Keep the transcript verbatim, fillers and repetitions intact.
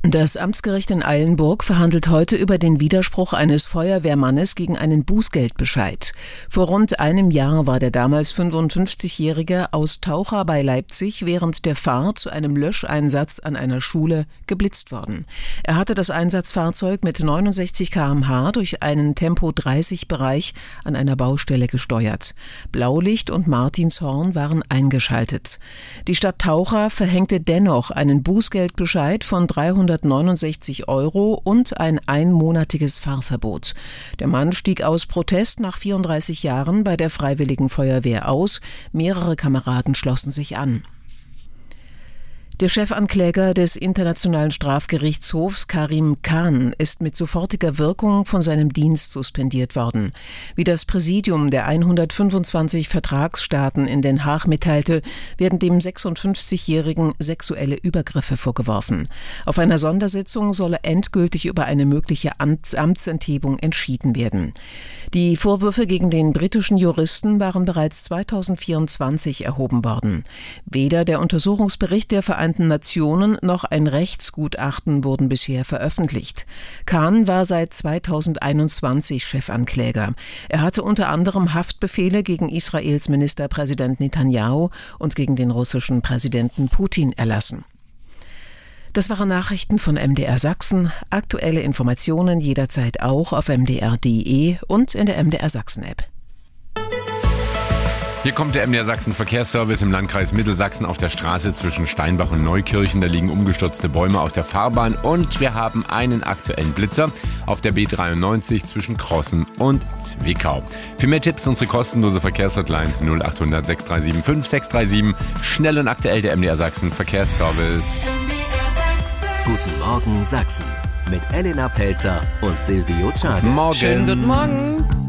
Das Amtsgericht in Eilenburg verhandelt heute über den Widerspruch eines Feuerwehrmannes gegen einen Bußgeldbescheid. Vor rund einem Jahr war der damals fünfundfünfzigjährige aus Taucher bei Leipzig während der Fahrt zu einem Löscheinsatz an einer Schule geblitzt worden. Er hatte das Einsatzfahrzeug mit neunundsechzig Kilometer pro Stunde durch einen Tempo dreißig Bereich an einer Baustelle gesteuert. Blaulicht und Martinshorn waren eingeschaltet. Die Stadt Taucher verhängte dennoch einen Bußgeldbescheid von dreihundertneunundsechzig Euro und ein einmonatiges Fahrverbot. Der Mann stieg aus Protest nach vierunddreißig Jahren bei der Freiwilligen Feuerwehr aus. Mehrere Kameraden schlossen sich an. Der Chefankläger des Internationalen Strafgerichtshofs Karim Khan ist mit sofortiger Wirkung von seinem Dienst suspendiert worden. Wie das Präsidium der hundertfünfundzwanzig Vertragsstaaten in Den Haag mitteilte, werden dem sechsundfünfzigjährigen sexuelle Übergriffe vorgeworfen. Auf einer Sondersitzung solle endgültig über eine mögliche Amts- Amtsenthebung entschieden werden. Die Vorwürfe gegen den britischen Juristen waren bereits zweitausendvierundzwanzig erhoben worden. Weder der Untersuchungsbericht der Vereinten Nationen noch ein Rechtsgutachten wurden bisher veröffentlicht. Khan war seit zweitausendeinundzwanzig Chefankläger. Er hatte unter anderem Haftbefehle gegen Israels Ministerpräsident Netanyahu und gegen den russischen Präsidenten Putin erlassen. Das waren Nachrichten von M D R Sachsen. Aktuelle Informationen jederzeit auch auf m d r punkt d e und in der M D R Sachsen App. Hier kommt der M D R Sachsen Verkehrsservice im Landkreis Mittelsachsen auf der Straße zwischen Steinbach und Neukirchen. Da liegen umgestürzte Bäume auf der Fahrbahn und wir haben einen aktuellen Blitzer auf der B dreiundneunzig zwischen Crossen und Zwickau. Für mehr Tipps unsere kostenlose Verkehrshotline null acht hundert sechs drei sieben fünf sechs drei sieben. Schnell und aktuell der M D R Sachsen Verkehrsservice. Guten Morgen Sachsen mit Elena Pelzer und Silvio Czade. Morgen. Schönen guten Morgen.